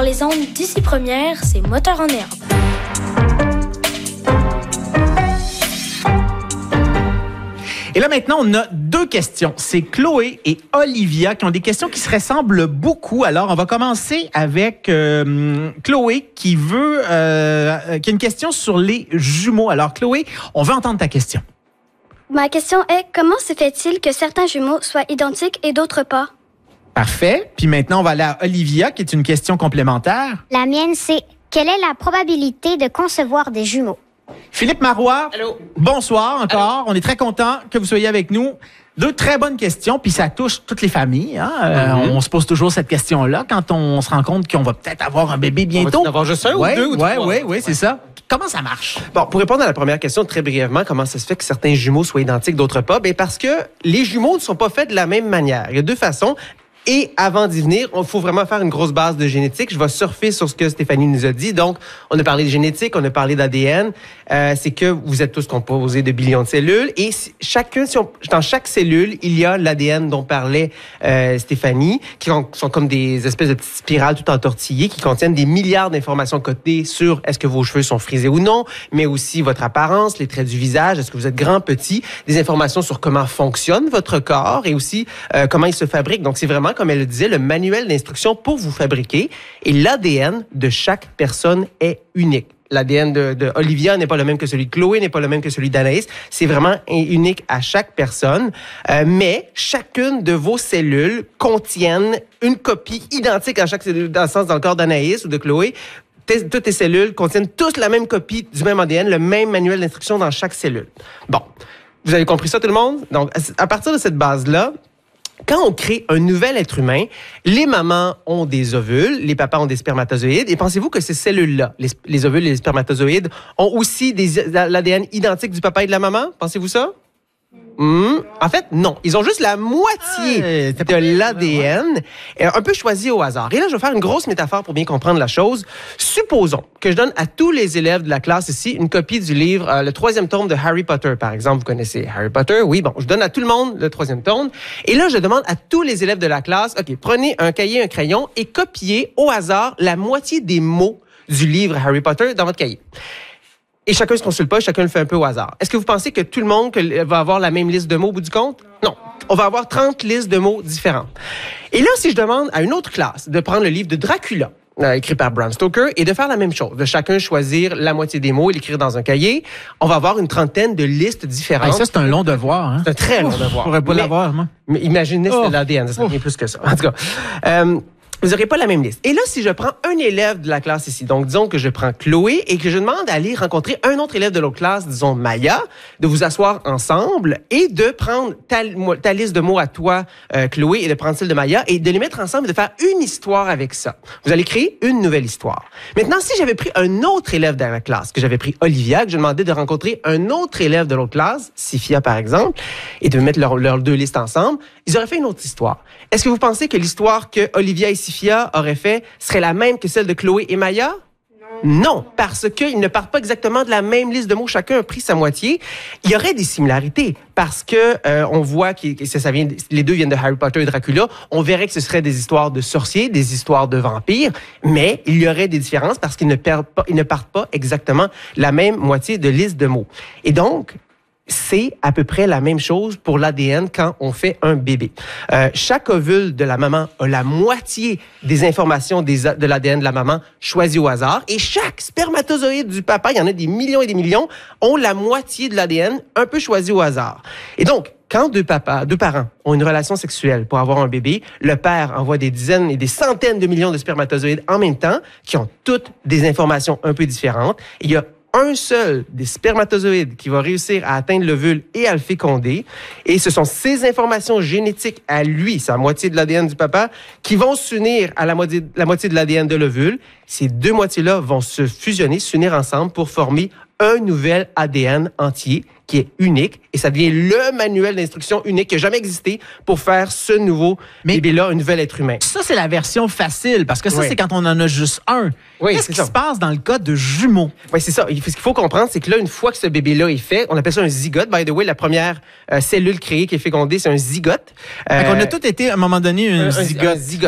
les ondes d'ici première, c'est Moteur en herbe. Et là, maintenant, on a deux questions. C'est Chloé et Olivia qui ont des questions qui se ressemblent beaucoup. Alors, on va commencer avec Chloé qui a une question sur les jumeaux. Alors, Chloé, on veut entendre ta question. Ma question est, comment se fait-il que certains jumeaux soient identiques et d'autres pas? Parfait. Puis maintenant, on va aller à Olivia, qui est une question complémentaire. La mienne, c'est quelle est la probabilité de concevoir des jumeaux? Philippe Marois, Allô. Bonsoir encore. Allô. On est très content que vous soyez avec nous. Deux très bonnes questions, puis ça touche toutes les familles. Hein? On se pose toujours cette question-là quand on se rend compte qu'on va peut-être avoir un bébé bientôt. On va en avoir juste un ou deux ou trois? Oui, c'est ça. Comment ça marche? Bon, pour répondre à la première question très brièvement, comment ça se fait que certains jumeaux soient identiques, d'autres pas? Bien, parce que les jumeaux ne sont pas faits de la même manière. Il y a deux façons. Et avant d'y venir, il faut vraiment faire une grosse base de génétique. Je vais surfer sur ce que Stéphanie nous a dit. Donc, on a parlé de génétique, on a parlé d'ADN. C'est que vous êtes tous composés de billions de cellules. Et dans chaque cellule, il y a l'ADN dont parlait Stéphanie, qui sont comme des espèces de petites spirales tout entortillées qui contiennent des milliards d'informations codées sur est-ce que vos cheveux sont frisés ou non, mais aussi votre apparence, les traits du visage, est-ce que vous êtes grand, petit, des informations sur comment fonctionne votre corps et aussi comment il se fabrique. Donc, c'est vraiment, comme elle le disait, le manuel d'instruction pour vous fabriquer. Et l'ADN de chaque personne est unique. L'ADN de Olivia n'est pas le même que celui de Chloé, n'est pas le même que celui d'Anaïs. C'est vraiment unique à chaque personne. Mais chacune de vos cellules contiennent une copie identique à chaque cellule, dans le sens dans le corps d'Anaïs ou de Chloé. Toutes tes cellules contiennent tous la même copie du même ADN, le même manuel d'instruction dans chaque cellule. Bon, vous avez compris ça tout le monde? Donc, à partir de cette base-là, quand on crée un nouvel être humain, les mamans ont des ovules, les papas ont des spermatozoïdes. Et pensez-vous que ces cellules-là, les ovules et les spermatozoïdes, ont aussi l'ADN identique du papa et de la maman? Pensez-vous ça? En fait, non. Ils ont juste la moitié de l'ADN, un peu choisi au hasard. Et là, je vais faire une grosse métaphore pour bien comprendre la chose. Supposons que je donne à tous les élèves de la classe ici une copie du livre, le 3e tome de Harry Potter, par exemple. Vous connaissez Harry Potter? Oui, bon, je donne à tout le monde le 3e tome. Et là, je demande à tous les élèves de la classe, OK, prenez un cahier, un crayon et copiez au hasard la moitié des mots du livre Harry Potter dans votre cahier. Et chacun se consulte pas, chacun le fait un peu au hasard. Est-ce que vous pensez que tout le monde va avoir la même liste de mots au bout du compte? Non. On va avoir 30 listes de mots différentes. Et là, si je demande à une autre classe de prendre le livre de Dracula, écrit par Bram Stoker, et de faire la même chose, de chacun choisir la moitié des mots et l'écrire dans un cahier, on va avoir une trentaine de listes différentes. Ah, ça, c'est un long devoir. Hein? C'est un très long devoir. Je pourrais pas l'avoir, moi. Mais imaginez, c'est l'ADN, ça serait bien plus que ça. En tout cas, vous n'aurez pas la même liste. Et là, si je prends un élève de la classe ici, donc disons que je prends Chloé et que je demande d'aller rencontrer un autre élève de l'autre classe, disons Maya, de vous asseoir ensemble et de prendre ta liste de mots à toi, Chloé, et de prendre celle de Maya et de les mettre ensemble et de faire une histoire avec ça. Vous allez créer une nouvelle histoire. Maintenant, si j'avais pris un autre élève de la classe, que j'avais pris Olivia, que je demandais de rencontrer un autre élève de l'autre classe, Sifia par exemple, et de mettre leurs deux listes ensemble, ils auraient fait une autre histoire. Est-ce que vous pensez que l'histoire que Olivia et Sifia auraient fait serait la même que celle de Chloé et Maya? Non, parce qu'ils ne partent pas exactement de la même liste de mots. Chacun a pris sa moitié. Il y aurait des similarités parce que on voit que les deux viennent de Harry Potter et Dracula. On verrait que ce seraient des histoires de sorciers, des histoires de vampires, mais il y aurait des différences parce qu'ils ne partent pas exactement la même moitié de liste de mots. Et donc, c'est à peu près la même chose pour l'ADN quand on fait un bébé. Chaque ovule de la maman a la moitié des informations de l'ADN de la maman choisies au hasard et chaque spermatozoïde du papa, il y en a des millions et des millions, ont la moitié de l'ADN un peu choisi au hasard. Et donc, quand deux parents ont une relation sexuelle pour avoir un bébé, le père envoie des dizaines et des centaines de millions de spermatozoïdes en même temps qui ont toutes des informations un peu différentes. Et il y a un seul des spermatozoïdes qui va réussir à atteindre l'ovule et à le féconder. Et ce sont ces informations génétiques à lui, sa moitié de l'ADN du papa, qui vont s'unir à la moitié de l'ADN de l'ovule. Ces deux moitiés-là vont se fusionner, s'unir ensemble pour former un nouvel ADN entier qui est unique et ça devient le manuel d'instruction unique qui n'a jamais existé pour faire ce nouveau bébé-là, un nouvel être humain. Ça, c'est la version facile parce que ça, c'est quand on en a juste un. Oui, Qu'est-ce qui se passe dans le cas de jumeaux? Oui, c'est ça. Ce qu'il faut comprendre, c'est que là, une fois que ce bébé-là est fait, on appelle ça un zygote. By the way, la première cellule créée qui est fécondée, c'est un zygote. On a tous été, à un moment donné, un zygote.